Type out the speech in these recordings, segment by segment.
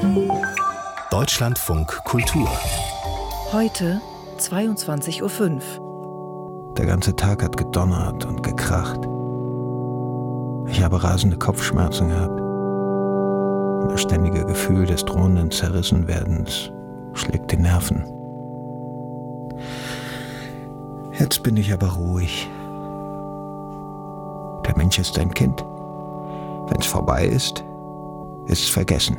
Deutschlandfunk Kultur. Heute 22:05 Uhr. Der ganze Tag hat gedonnert und gekracht. Ich habe rasende Kopfschmerzen gehabt. Und das ständige Gefühl des drohenden Zerrissenwerdens schlägt die Nerven. Jetzt bin ich aber ruhig. Der Mensch ist ein Kind. Wenn es vorbei ist, ist es vergessen.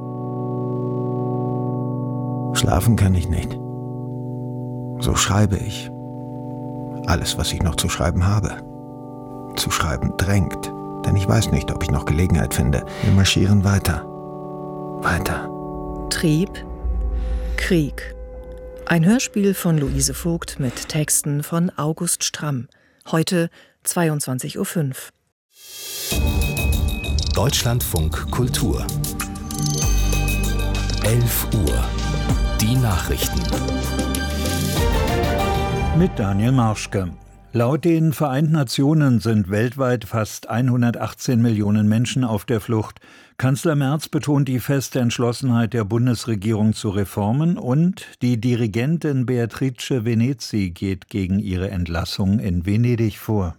Schlafen kann ich nicht. So schreibe ich. Alles, was ich noch zu schreiben habe. Zu schreiben drängt, denn ich weiß nicht, ob ich noch Gelegenheit finde. Wir marschieren weiter. Weiter. Trieb, Krieg. Ein Hörspiel von Luise Vogt mit Texten von August Stramm. Heute 22:05 Uhr. Deutschlandfunk Kultur. 11 Uhr. Die Nachrichten. Mit Daniel Marschke. Laut den Vereinten Nationen sind weltweit fast 118 Millionen Menschen auf der Flucht. Kanzler Merz betont die feste Entschlossenheit der Bundesregierung zu Reformen und die Dirigentin Beatrice Venezi geht gegen ihre Entlassung in Venedig vor.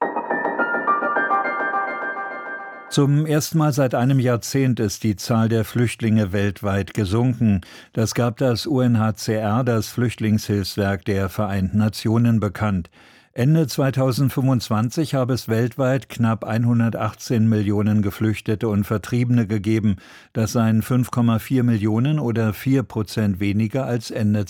Zum ersten Mal seit einem Jahrzehnt ist die Zahl der Flüchtlinge weltweit gesunken. Das gab das UNHCR, das Flüchtlingshilfswerk der Vereinten Nationen, bekannt. Ende 2025 habe es weltweit knapp 118 Millionen Geflüchtete und Vertriebene gegeben. Das seien 5,4 Millionen oder 4% weniger als Ende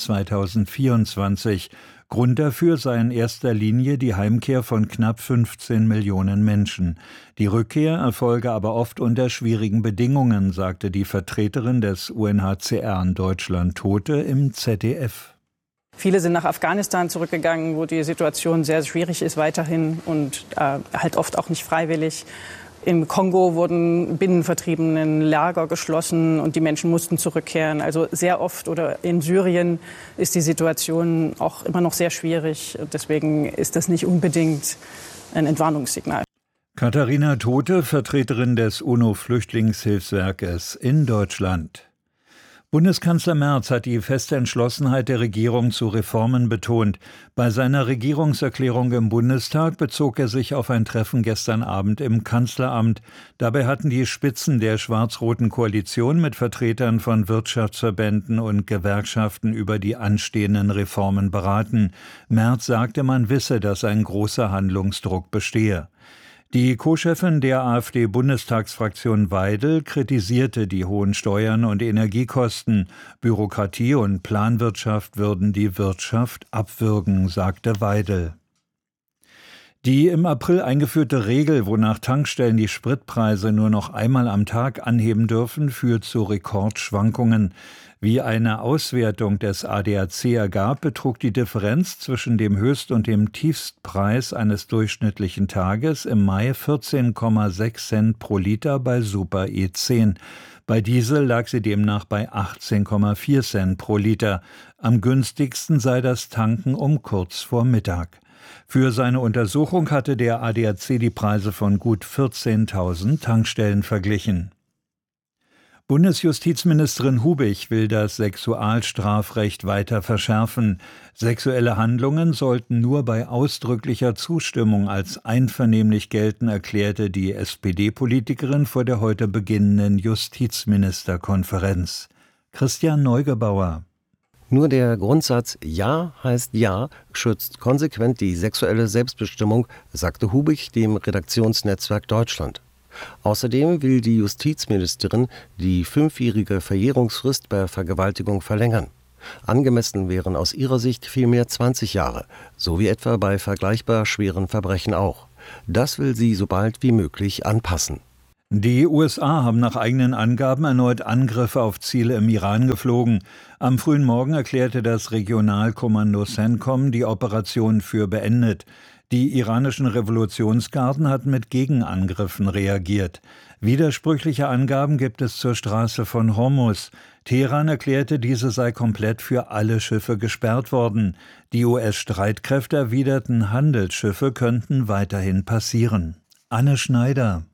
2024. Grund dafür sei in erster Linie die Heimkehr von knapp 15 Millionen Menschen. Die Rückkehr erfolge aber oft unter schwierigen Bedingungen, sagte die Vertreterin des UNHCR in Deutschland, Tote, im ZDF. Viele sind nach Afghanistan zurückgegangen, wo die Situation sehr schwierig ist weiterhin und halt oft auch nicht freiwillig. Im Kongo wurden binnenvertriebenen Lager geschlossen und die Menschen mussten zurückkehren. Also sehr oft, oder in Syrien ist die Situation auch immer noch sehr schwierig. Deswegen ist das nicht unbedingt ein Entwarnungssignal. Katharina Tote, Vertreterin des UNO-Flüchtlingshilfswerkes in Deutschland. Bundeskanzler Merz hat die feste Entschlossenheit der Regierung zu Reformen betont. Bei seiner Regierungserklärung im Bundestag bezog er sich auf ein Treffen gestern Abend im Kanzleramt. Dabei hatten die Spitzen der schwarz-roten Koalition mit Vertretern von Wirtschaftsverbänden und Gewerkschaften über die anstehenden Reformen beraten. Merz sagte, man wisse, dass ein großer Handlungsdruck bestehe. Die Co-Chefin der AfD-Bundestagsfraktion Weidel kritisierte die hohen Steuern und Energiekosten. Bürokratie und Planwirtschaft würden die Wirtschaft abwürgen, sagte Weidel. Die im April eingeführte Regel, wonach Tankstellen die Spritpreise nur noch einmal am Tag anheben dürfen, führt zu Rekordschwankungen. Wie eine Auswertung des ADAC ergab, betrug die Differenz zwischen dem Höchst- und dem Tiefstpreis eines durchschnittlichen Tages im Mai 14,6 Cent pro Liter bei Super E10. Bei Diesel lag sie demnach bei 18,4 Cent pro Liter. Am günstigsten sei das Tanken um kurz vor Mittag. Für seine Untersuchung hatte der ADAC die Preise von gut 14.000 Tankstellen verglichen. Bundesjustizministerin Hubich will das Sexualstrafrecht weiter verschärfen. Sexuelle Handlungen sollten nur bei ausdrücklicher Zustimmung als einvernehmlich gelten, erklärte die SPD-Politikerin vor der heute beginnenden Justizministerkonferenz. Christian Neugebauer. Nur der Grundsatz Ja heißt Ja schützt konsequent die sexuelle Selbstbestimmung, sagte Hubich dem Redaktionsnetzwerk Deutschland. Außerdem will die Justizministerin die 5-jährige Verjährungsfrist bei Vergewaltigung verlängern. Angemessen wären aus ihrer Sicht vielmehr 20 Jahre, so wie etwa bei vergleichbar schweren Verbrechen auch. Das will sie so bald wie möglich anpassen. Die USA haben nach eigenen Angaben erneut Angriffe auf Ziele im Iran geflogen. Am frühen Morgen erklärte das Regionalkommando CENTCOM die Operation für beendet. Die iranischen Revolutionsgarden hatten mit Gegenangriffen reagiert. Widersprüchliche Angaben gibt es zur Straße von Hormuz. Teheran erklärte, diese sei komplett für alle Schiffe gesperrt worden. Die US-Streitkräfte erwiderten, Handelsschiffe könnten weiterhin passieren. Anne Schneider.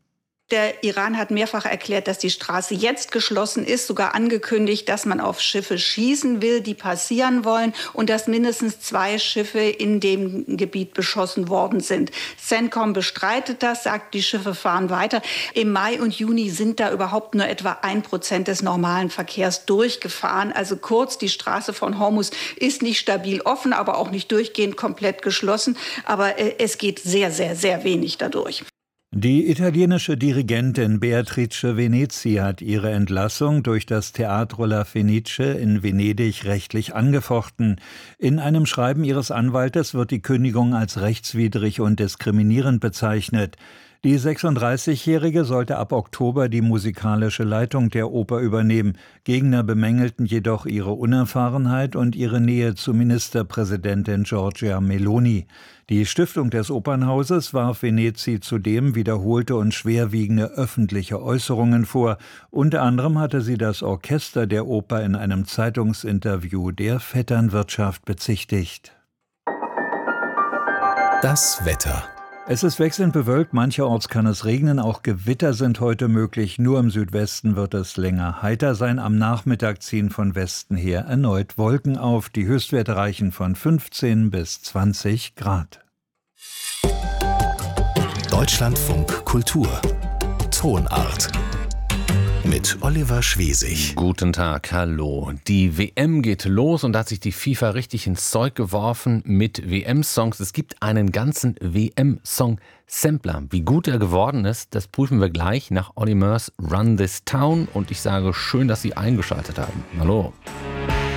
Der Iran hat mehrfach erklärt, dass die Straße jetzt geschlossen ist, sogar angekündigt, dass man auf Schiffe schießen will, die passieren wollen und dass mindestens 2 Schiffe in dem Gebiet beschossen worden sind. CENTCOM bestreitet das, sagt, die Schiffe fahren weiter. Im Mai und Juni sind da überhaupt nur etwa 1% des normalen Verkehrs durchgefahren. Also kurz, die Straße von Hormuz ist nicht stabil offen, aber auch nicht durchgehend komplett geschlossen. Aber es geht sehr, sehr, sehr wenig dadurch. Die italienische Dirigentin Beatrice Venezi hat ihre Entlassung durch das Teatro La Fenice in Venedig rechtlich angefochten. In einem Schreiben ihres Anwaltes wird die Kündigung als rechtswidrig und diskriminierend bezeichnet. Die 36-Jährige sollte ab Oktober die musikalische Leitung der Oper übernehmen. Gegner bemängelten jedoch ihre Unerfahrenheit und ihre Nähe zu Ministerpräsidentin Giorgia Meloni. Die Stiftung des Opernhauses warf Venezi zudem wiederholte und schwerwiegende öffentliche Äußerungen vor. Unter anderem hatte sie das Orchester der Oper in einem Zeitungsinterview der Vetternwirtschaft bezichtigt. Das Wetter. Es ist wechselnd bewölkt, mancherorts kann es regnen, auch Gewitter sind heute möglich. Nur im Südwesten wird es länger heiter sein. Am Nachmittag ziehen von Westen her erneut Wolken auf. Die Höchstwerte reichen von 15 bis 20 Grad. Deutschlandfunk Kultur. Tonart. Mit Oliver Schwesig. Guten Tag, hallo. Die WM geht los und da hat sich die FIFA richtig ins Zeug geworfen mit WM-Songs. Es gibt einen ganzen WM-Song-Sampler. Wie gut er geworden ist, das prüfen wir gleich nach Olly Murs Run This Town. Und ich sage schön, dass Sie eingeschaltet haben. Hallo.